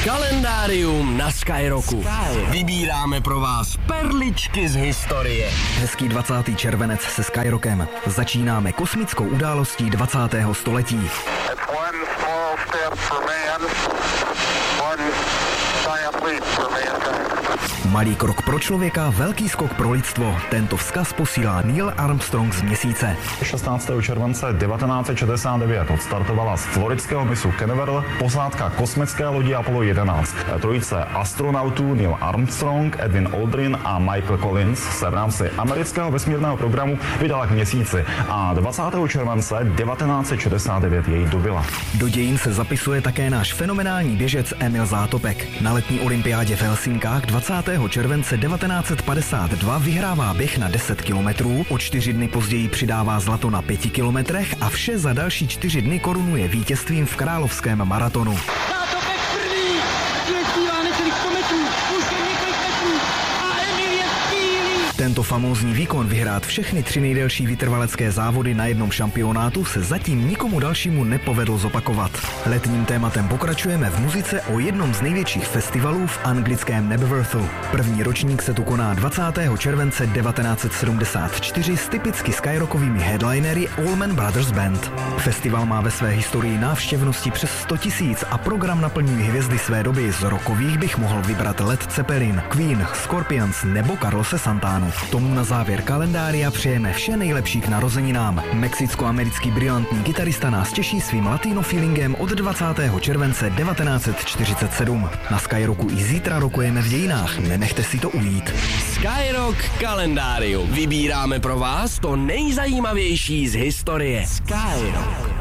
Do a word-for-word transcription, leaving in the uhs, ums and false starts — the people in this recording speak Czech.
Kalendárium na Skyrocku. Vybíráme pro vás perličky z historie. Hezký dvacátý červenec se Skyrockem. Začínáme kosmickou událostí dvacátého století. Malý krok pro člověka, velký skok pro lidstvo. Tento vzkaz posílá Neil Armstrong z Měsíce. šestnáctého července devatenáct set šedesát devět odstartovala z floridského mysu Canaveral posádka kosmické lodi Apollo jedenáct. Trojice astronautů Neil Armstrong, Edwin Aldrin a Michael Collins se v rámci amerického vesmírného programu vydala k Měsíci a dvacátého července devatenáct set šedesát devět jej dobyla. Do dějin se zapisuje také náš fenomenální běžec Emil Zátopek. Na letní olympiádě v Helsinkách dvacátého července devatenáct set padesát dva vyhrává běh na deset kilometrů, o čtyři dny později přidává zlato na pěti kilometrech a vše za další čtyři dny korunuje vítězstvím v královském maratonu. Zátopek první, zbývá necelých sto metrů, už je několik metrů a Emil je bílý. Tento famózní výkon vyhrát všechny tři nejdelší vytrvalecké závody na jednom šampionátu se zatím nikomu dalšímu nepovedlo zopakovat. Letním tématem pokračujeme v muzice o jednom z největších festivalů v anglickém Knebworthu. První ročník se tu koná dvacátého července devatenáct set sedmdesát čtyři s typicky skyrockovými headlinery Allman Brothers Band. Festival má ve své historii návštěvnosti přes sto tisíc a program naplňují hvězdy své doby. Z rockových bych mohl vybrat Led Zeppelin, Queen, Scorpions nebo Carlose Santanu. Tomu na závěr kalendária přejeme vše nejlepší k narozeninám. Mexicko-americký brilantní kytarista nás těší svým latino feelingem od dvacátého července devatenáct set čtyřicet sedm. Na Skyrocku i zítra rokujeme v dějinách, nenechte si to ujít. Skyrock kalendárium. Vybíráme pro vás to nejzajímavější z historie. Skyrock.